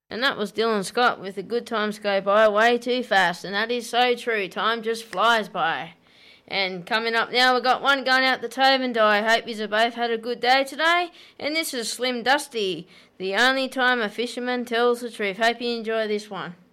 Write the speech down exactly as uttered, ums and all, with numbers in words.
And that was Dylan Scott with the good times go by way too fast. And that is so true. Time just flies by. And coming up now, we've got one going out the Tobin Die. Hope you both had a good day today. And this is Slim Dusty, the only time a fisherman tells the truth. Hope you enjoy this one.